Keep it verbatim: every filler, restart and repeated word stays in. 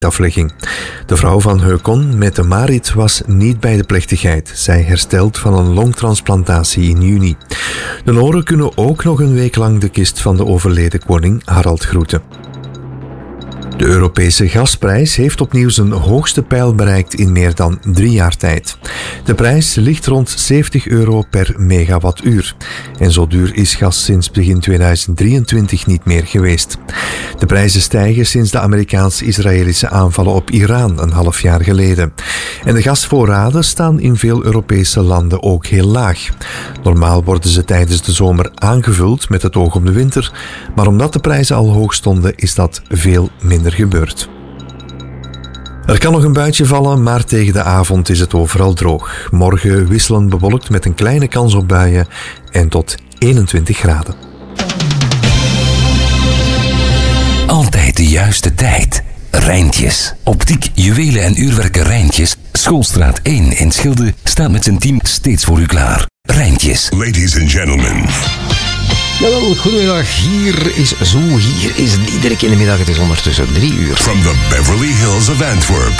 aflegging. De vrouw van Heukon, Mette Marit, was niet bij de plechtigheid. Zij herstelt van een longtransplantatie in juni. De Noren kunnen ook nog een week lang de kist van de overleden koning Harald groeten. De Europese gasprijs heeft opnieuw zijn hoogste pijl bereikt in meer dan drie jaar tijd. De prijs ligt rond zeventig euro per megawattuur. En zo duur is gas sinds begin tweeduizend drieëntwintig niet meer geweest. De prijzen stijgen sinds de Amerikaans-Israëlische aanvallen op Iran een half jaar geleden. En de gasvoorraden staan in veel Europese landen ook heel laag. Normaal worden ze tijdens de zomer aangevuld met het oog op de winter, maar omdat de prijzen al hoog stonden, is dat veel minder gebeurt. Er kan nog een buitje vallen, maar tegen de avond is het overal droog. Morgen wisselend bewolkt met een kleine kans op buien en tot eenentwintig graden. Altijd de juiste tijd. Rijntjes. Optiek, juwelen en uurwerken Rijntjes. Schoolstraat één in Schilde staat met zijn team steeds voor u klaar. Rijntjes. Ladies and gentlemen. Jawel, goedemiddag. Hier is zo, hier is Diederik in de middag. Het is ondertussen drie uur. From the Beverly Hills of Antwerp.